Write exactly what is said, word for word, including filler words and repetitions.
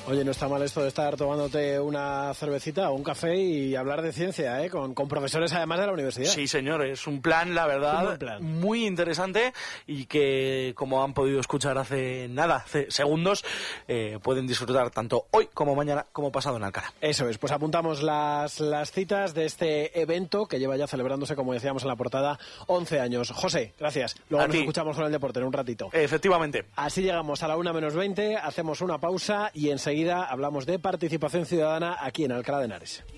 Oye, no está mal esto de estar tomándote una cervecita o un café y hablar de ciencia, ¿eh? Con, con profesores además de la universidad. Sí, señor, es un plan, la verdad, plan. muy interesante y que, como han podido escuchar hace nada, hace segundos, eh, pueden disfrutar tanto hoy como mañana como pasado en Alcalá. Eso es, pues apuntamos las, las citas de este evento que lleva ya celebrándose, como decíamos en la portada, once años. José, gracias. Luego A nos ti. escuchamos con el deporte en un ratito. Efectivamente. Así llegamos a la una menos veinte, hacemos una pausa y enseguida hablamos de participación ciudadana aquí en Alcalá de Henares.